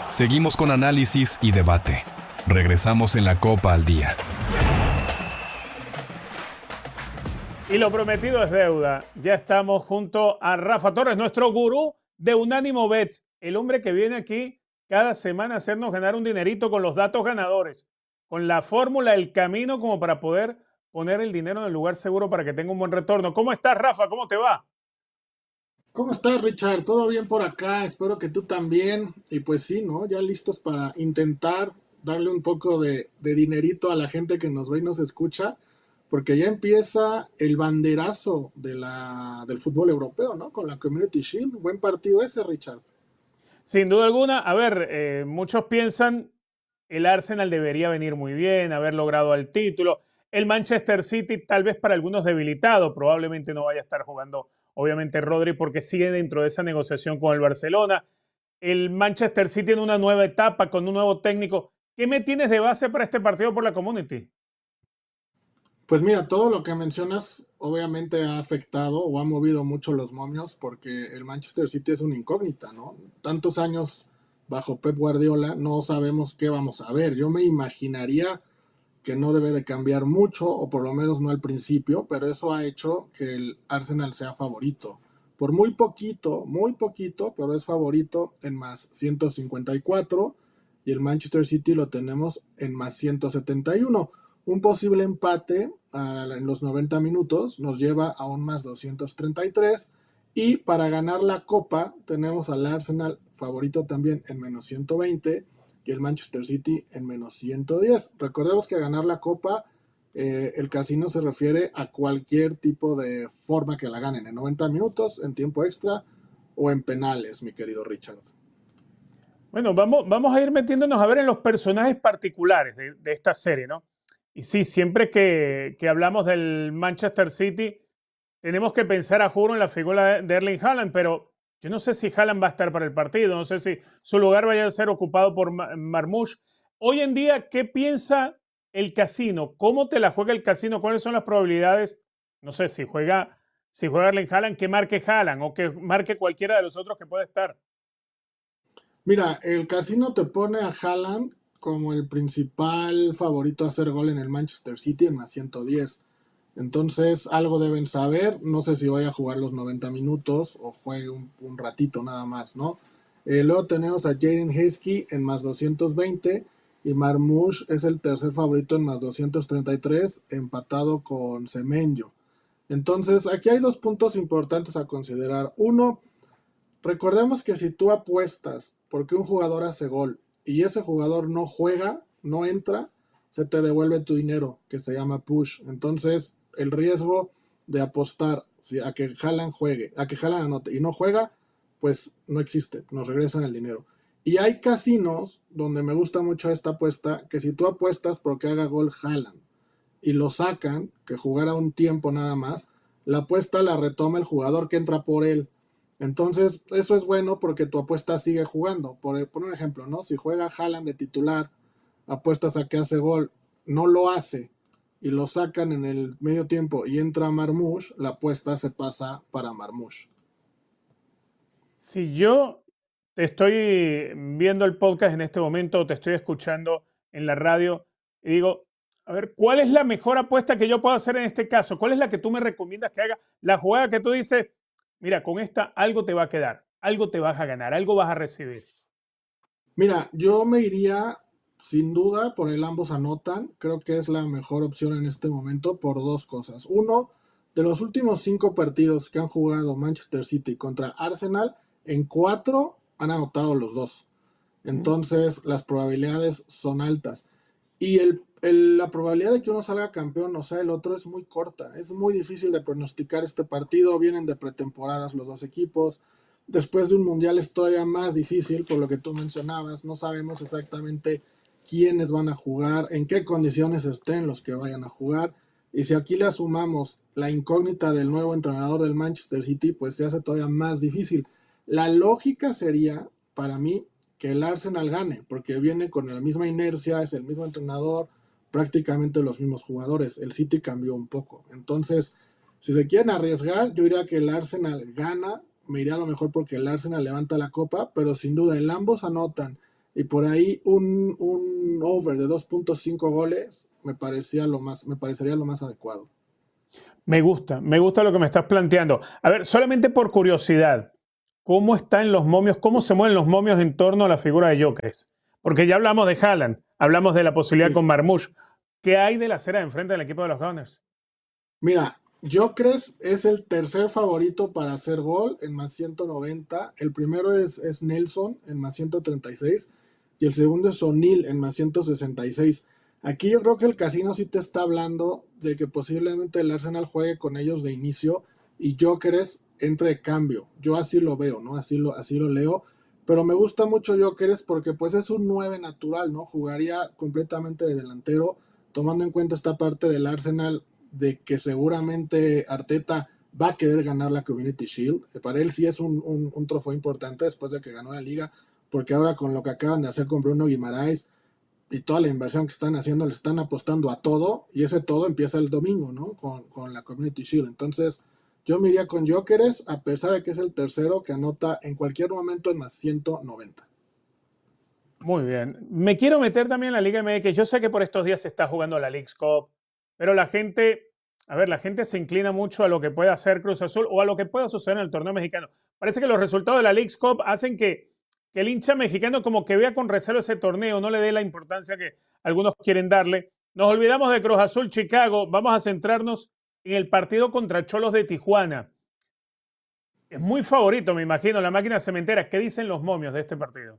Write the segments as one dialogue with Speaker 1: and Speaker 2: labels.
Speaker 1: Seguimos con análisis y debate. Regresamos en la Copa al Día.
Speaker 2: Y lo prometido es deuda. Ya estamos junto a Rafa Torres, nuestro gurú de Unánimo Bet, el hombre que viene aquí cada semana a hacernos ganar un dinerito con los datos ganadores, con la fórmula, el camino como para poder poner el dinero en el lugar seguro para que tenga un buen retorno. ¿Cómo estás, Rafa? ¿Cómo te va?
Speaker 3: ¿Cómo estás, Richard? ¿Todo bien por acá? Espero que tú también. Y pues sí, ¿no? Ya listos para intentar darle un poco de dinerito a la gente que nos ve y nos escucha, porque ya empieza el banderazo del fútbol europeo, ¿no? Con la Community Shield. Buen partido ese, Richard.
Speaker 2: Sin duda alguna, a ver, muchos piensan el Arsenal debería venir muy bien, haber logrado el título. El Manchester City tal vez para algunos debilitado, probablemente no vaya a estar jugando, obviamente, Rodri, porque sigue dentro de esa negociación con el Barcelona. El Manchester City en una nueva etapa, con un nuevo técnico. ¿Qué me tienes de base para este partido por la Community?
Speaker 3: Pues mira, todo lo que mencionas obviamente ha afectado o ha movido mucho los momios porque el Manchester City es una incógnita, ¿no? Tantos años bajo Pep Guardiola, no sabemos qué vamos a ver. Yo me imaginaría que no debe de cambiar mucho, o por lo menos no al principio, pero eso ha hecho que el Arsenal sea favorito. Por muy poquito, pero es favorito en más 154 y el Manchester City lo tenemos en más 171. Un posible empate en los 90 minutos nos lleva a un más 233 y para ganar la Copa tenemos al Arsenal favorito también en menos 120 y el Manchester City en menos 110. Recordemos que ganar la Copa, el casino se refiere a cualquier tipo de forma que la ganen, en 90 minutos, en tiempo extra o en penales, mi querido Richard.
Speaker 2: Bueno, vamos a ir metiéndonos a ver en los personajes particulares de esta serie, ¿no? Y sí, siempre que hablamos del Manchester City, tenemos que pensar a juro en la figura de Erling Haaland, pero yo no sé si Haaland va a estar para el partido, no sé si su lugar vaya a ser ocupado por Marmoush. Hoy en día, ¿qué piensa el casino? ¿Cómo te la juega el casino? ¿Cuáles son las probabilidades? No sé, si juega Erling Haaland, que marque Haaland o que marque cualquiera de los otros que puede estar.
Speaker 3: Mira, el casino te pone a Haaland como el principal favorito a hacer gol en el Manchester City en más 110. Entonces, algo deben saber. No sé si voy a jugar los 90 minutos o juegue un ratito nada más, ¿no? Luego tenemos a Jaden Heskey en más 220 y Marmoush es el tercer favorito en más 233, empatado con Semenyo. Entonces, aquí hay dos puntos importantes a considerar. Uno, recordemos que si tú apuestas porque un jugador hace gol y ese jugador no juega, no entra, se te devuelve tu dinero, que se llama push. Entonces, el riesgo de apostar a que Haaland juegue, a que Haaland anote y no juega, pues no existe, nos regresan el dinero. Y hay casinos donde me gusta mucho esta apuesta, que si tú apuestas porque haga gol Haaland y lo sacan, que jugara un tiempo nada más, la apuesta la retoma el jugador que entra por él. Entonces, eso es bueno porque tu apuesta sigue jugando. Por un ejemplo, ¿no? Si juega Haaland de titular, apuestas a que hace gol, no lo hace y lo sacan en el medio tiempo y entra Marmoush, la apuesta se pasa para Marmoush.
Speaker 2: Si yo te estoy viendo el podcast en este momento o te estoy escuchando en la radio y digo, a ver, ¿cuál es la mejor apuesta que yo puedo hacer en este caso? ¿Cuál es la que tú me recomiendas que haga? La jugada que tú dices, mira, con esta algo te va a quedar, algo te vas a ganar, algo vas a recibir.
Speaker 3: Mira, yo me iría sin duda por el ambos anotan. Creo que es la mejor opción en este momento por dos cosas. Uno, de los últimos 5 partidos que han jugado Manchester City contra Arsenal, en 4 han anotado los dos. Entonces las probabilidades son altas. Y la probabilidad de que uno salga campeón, o sea, el otro es muy corta. Es muy difícil de pronosticar este partido. Vienen de pretemporadas los dos equipos. Después de un mundial es todavía más difícil, por lo que tú mencionabas. No sabemos exactamente quiénes van a jugar, en qué condiciones estén los que vayan a jugar. Y si aquí le sumamos la incógnita del nuevo entrenador del Manchester City, pues se hace todavía más difícil. La lógica sería, para mí, que el Arsenal gane, porque viene con la misma inercia, es el mismo entrenador, prácticamente los mismos jugadores. El City cambió un poco. Entonces, si se quieren arriesgar, yo diría que el Arsenal gana. Me iría a lo mejor porque el Arsenal levanta la copa, pero sin duda el ambos anotan y por ahí un over de 2.5 goles me parecería lo más adecuado.
Speaker 2: Me gusta lo que me estás planteando. A ver, solamente por curiosidad, ¿cómo están los momios, cómo se mueven los momios en torno a la figura de Gyökeres? Porque ya hablamos de Haaland, hablamos de la posibilidad
Speaker 3: Sí.
Speaker 2: con Marmoush. ¿Qué hay de la acera de enfrente del equipo de los Gunners?
Speaker 3: Mira, Gyökeres es el tercer favorito para hacer gol en más 190. El primero es Nelson en más 136 y el segundo es O'Neill en más 166. Aquí yo creo que el casino sí te está hablando de que posiblemente el Arsenal juegue con ellos de inicio y Gyökeres entre de cambio. Yo así lo veo, ¿no? Así lo leo. Pero me gusta mucho Gyökeres porque pues es un 9 natural, ¿no? Jugaría completamente de delantero, tomando en cuenta esta parte del Arsenal de que seguramente Arteta va a querer ganar la Community Shield. Para él sí es un trofeo importante después de que ganó la liga, porque ahora con lo que acaban de hacer con Bruno Guimaraes y toda la inversión que están haciendo, le están apostando a todo, y ese todo empieza el domingo, ¿no? Con la Community Shield. Entonces, yo me iría con Gyökeres, a pesar de que es el tercero que anota en cualquier momento en más 190.
Speaker 2: Muy bien. Me quiero meter también en la Liga MX. Yo sé que por estos días se está jugando la Leagues Cup, pero la gente se inclina mucho a lo que pueda hacer Cruz Azul o a lo que pueda suceder en el torneo mexicano. Parece que los resultados de la Leagues Cup hacen que el hincha mexicano como que vea con recelo ese torneo, no le dé la importancia que algunos quieren darle. Nos olvidamos de Cruz Azul Chicago. Vamos a centrarnos en el partido contra Cholos de Tijuana. Es muy favorito, me imagino, la máquina cementera. ¿Qué dicen los momios de este partido?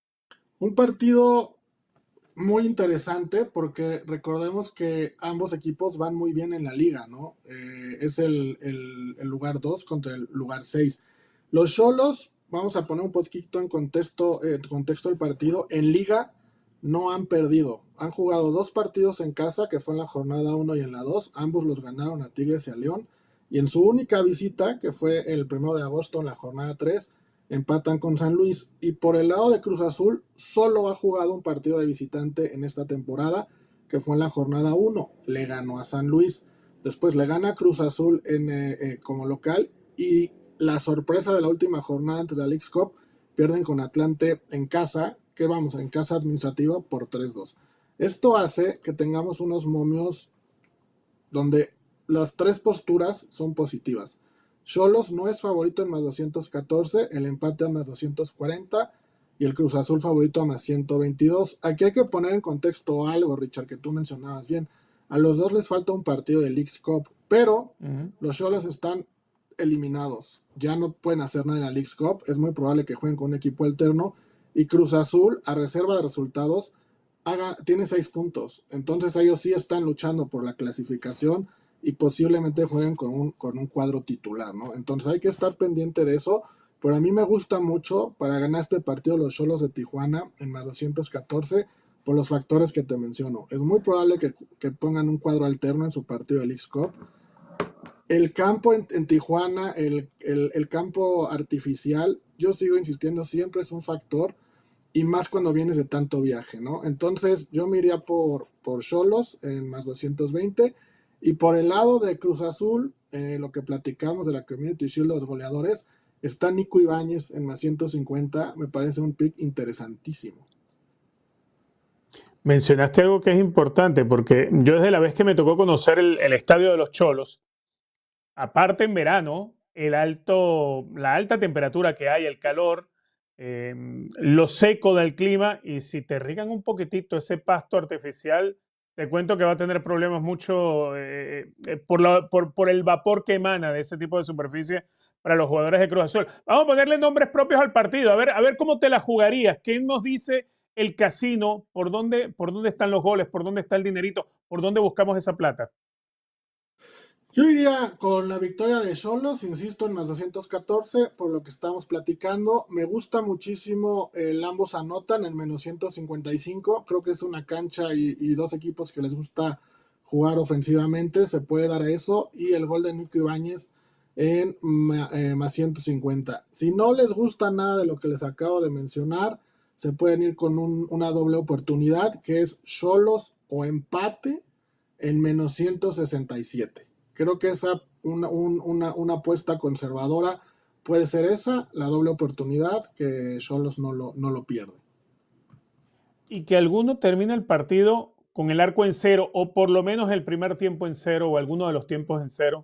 Speaker 3: Un partido muy interesante porque recordemos que ambos equipos van muy bien en la liga, ¿no? Es el lugar 2 contra el lugar 6. Los Xolos, vamos a poner un poquito en contexto el partido, en liga no han perdido. Han jugado 2 partidos en casa, que fue en la jornada 1 y en la 2. Ambos los ganaron a Tigres y a León. Y en su única visita, que fue el 1 de agosto en la jornada 3, empatan con San Luis. Y por el lado de Cruz Azul, solo ha jugado un partido de visitante en esta temporada, que fue en la jornada 1. Le ganó a San Luis. Después le gana a Cruz Azul como local. Y la sorpresa de la última jornada antes de la Leagues Cup, pierden con Atlante en casa, en casa administrativa por 3-2. Esto hace que tengamos unos momios donde las 3 posturas son positivas. Xolos no es favorito en más 214, el empate a más 240 y el Cruz Azul favorito a más 122. Aquí hay que poner en contexto algo, Richard, que tú mencionabas bien. A los dos les falta un partido de Leagues Cup, pero los Xolos están eliminados. Ya no pueden hacer nada en la Leagues Cup. Es muy probable que jueguen con un equipo alterno. Y Cruz Azul, a reserva de resultados, tiene 6 puntos. Entonces ellos sí están luchando por la clasificación y posiblemente jueguen con un cuadro titular, ¿no? Entonces hay que estar pendiente de eso. Pero a mí me gusta mucho para ganar este partido los Xolos de Tijuana en más 214 por los factores que te menciono. Es muy probable que pongan un cuadro alterno en su partido de Leagues Cup. El campo en Tijuana, el campo artificial, yo sigo insistiendo, siempre es un factor, y más cuando vienes de tanto viaje, ¿no? Entonces yo me iría por Xolos en más 220, y por el lado de Cruz Azul, lo que platicamos de la Community Shield de los goleadores, está Nico Ibáñez en más 150, me parece un pick interesantísimo.
Speaker 2: Mencionaste algo que es importante, porque yo desde la vez que me tocó conocer el estadio de los Cholos, aparte en verano, la alta temperatura que hay, el calor, lo seco del clima, y si te riegan un poquitito ese pasto artificial, te cuento que va a tener problemas mucho por el vapor que emana de ese tipo de superficie para los jugadores de Cruz Azul. Vamos a ponerle nombres propios al partido, a ver cómo te la jugarías. ¿Qué nos dice el casino? ¿Por dónde están los goles? ¿Por dónde está el dinerito? ¿Por dónde buscamos esa plata?
Speaker 3: Yo iría con la victoria de Xolos, insisto, en más 214, por lo que estamos platicando. Me gusta muchísimo el ambos anotan en menos 155. Creo que es una cancha y 2 equipos que les gusta jugar ofensivamente. Se puede dar a eso. Y el gol de Nico Ibáñez en más 150. Si no les gusta nada de lo que les acabo de mencionar, se pueden ir con una doble oportunidad, que es Xolos o empate en menos 167. Creo que esa una apuesta conservadora puede ser esa, la doble oportunidad, que Xolos no lo pierde.
Speaker 2: y que alguno termine el partido con el arco en cero, o por lo menos el primer tiempo en cero, o alguno de los tiempos en cero?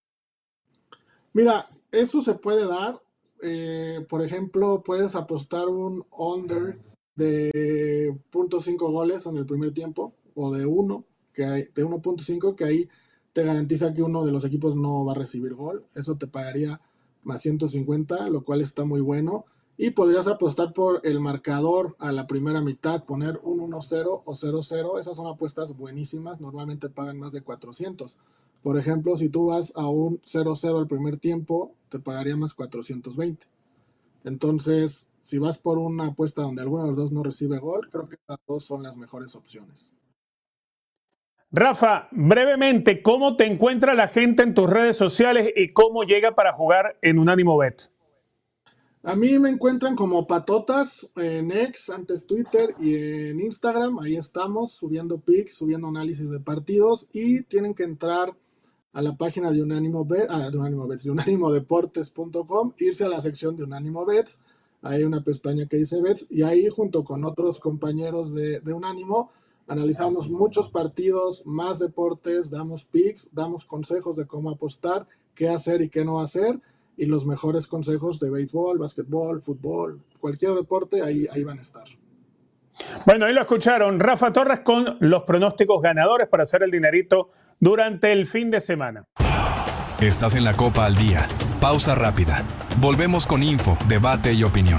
Speaker 3: Mira, eso se puede dar. Por ejemplo, puedes apostar un under de 0.5 goles en el primer tiempo, o de 1, de 1.5, que ahí te garantiza que uno de los equipos no va a recibir gol. Eso te pagaría más 150, lo cual está muy bueno. Y podrías apostar por el marcador a la primera mitad, poner un 1-0 o 0-0. Esas son apuestas buenísimas, normalmente pagan más de 400. Por ejemplo, si tú vas a un 0-0 al primer tiempo, te pagaría más 420. Entonces, si vas por una apuesta donde alguno de los dos no recibe gol, creo que estas dos son las mejores opciones.
Speaker 2: Rafa, brevemente, ¿cómo te encuentra la gente en tus redes sociales y cómo llega para jugar en Unánimo Bet?
Speaker 3: A mí me encuentran como Patotas en X, antes Twitter, y en Instagram. Ahí estamos subiendo pics, subiendo análisis de partidos, y tienen que entrar a la página de de unánimodeportes.com, irse a la sección de Unánimo Bets. Hay una pestaña que dice Bets, y ahí junto con otros compañeros de Unánimo analizamos muchos partidos, más deportes, damos picks, damos consejos de cómo apostar, qué hacer y qué no hacer, y los mejores consejos de béisbol, básquetbol, fútbol, cualquier deporte, ahí van a estar.
Speaker 2: Bueno, ahí lo escucharon. Rafa Torres con los pronósticos ganadores para hacer el dinerito durante el fin de semana.
Speaker 1: Estás en la Copa al Día. Pausa rápida. Volvemos con info, debate y opinión.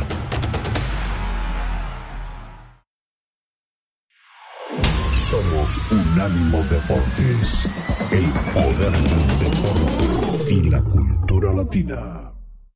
Speaker 4: Somos Unánimo Deportes, el poder del deporte y la cultura latina.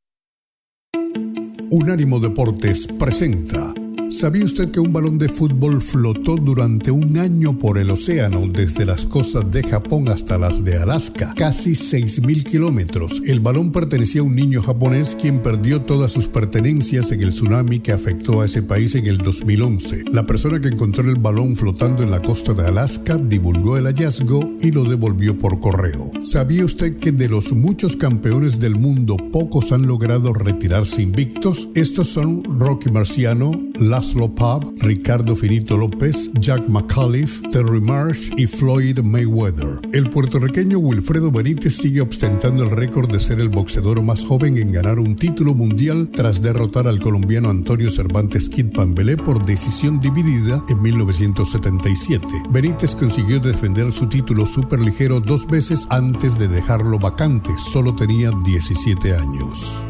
Speaker 4: Unánimo Deportes presenta. ¿Sabía usted que un balón de fútbol flotó durante un año por el océano desde las costas de Japón hasta las de Alaska? Casi 6.000 kilómetros. El balón pertenecía a un niño japonés quien perdió todas sus pertenencias en el tsunami que afectó a ese país en el 2011. La persona que encontró el balón flotando en la costa de Alaska divulgó el hallazgo y lo devolvió por correo. ¿Sabía usted que de los muchos campeones del mundo, pocos han logrado retirarse invictos? Estos son Rocky Marciano, Laszlo Pav, Ricardo Finito López, Jack McAuliffe, Terry Marsh y Floyd Mayweather. El puertorriqueño Wilfredo Benítez sigue ostentando el récord de ser el boxeador más joven en ganar un título mundial tras derrotar al colombiano Antonio Cervantes Kid Pambelé por decisión dividida en 1977. Benítez consiguió defender su título superligero 2 veces antes de dejarlo vacante. Solo tenía 17 años.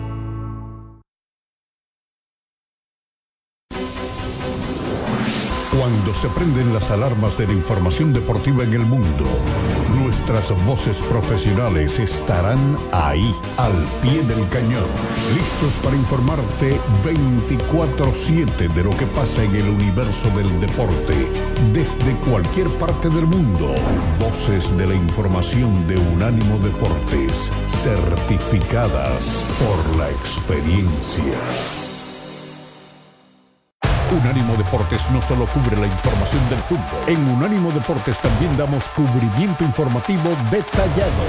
Speaker 4: Cuando se prenden las alarmas de la información deportiva en el mundo, nuestras voces profesionales estarán ahí, al pie del cañón, listos para informarte 24/7 de lo que pasa en el universo del deporte, desde cualquier parte del mundo. Voces de la información de Unánimo Deportes, certificadas por la experiencia. Unánimo Deportes no solo cubre la información del fútbol. En Unánimo Deportes también damos cubrimiento informativo detallado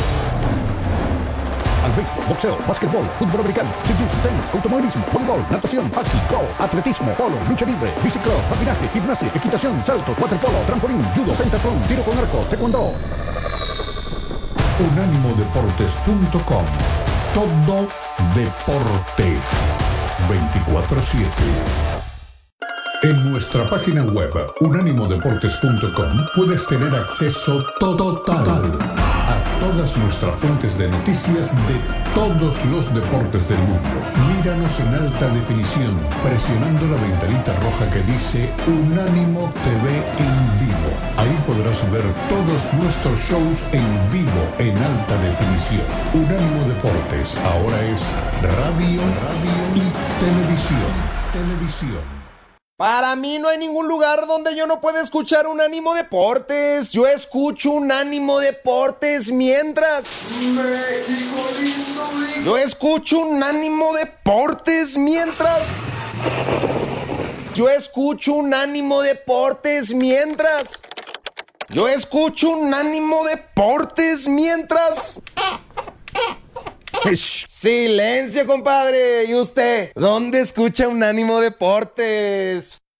Speaker 4: al béisbol, boxeo, básquetbol, fútbol americano, ciclismo, tenis, automovilismo, voleibol, natación, hockey, golf, atletismo, polo, lucha libre, bicicross, patinaje, gimnasia, equitación, saltos, waterpolo, trampolín, judo, pentathlon, tiro con arco, taekwondo. Unánimodeportes.com. Todo deporte. 24/7. En nuestra página web, unánimodeportes.com, puedes tener acceso total a todas nuestras fuentes de noticias de todos los deportes del mundo. Míranos en alta definición, presionando la ventanita roja que dice Unánimo TV en vivo. Ahí podrás ver todos nuestros shows en vivo, en alta definición. Unánimo Deportes, ahora es radio y televisión.
Speaker 5: Para mí no hay ningún lugar donde yo no pueda escuchar Unánimo Deportes. Yo escucho Unánimo Deportes mientras... Yo escucho Unánimo Deportes mientras... Yo escucho Unánimo Deportes mientras... Yo escucho Unánimo Deportes mientras... Silencio, compadre. ¿Y usted? ¿Dónde escucha Unánimo Deportes?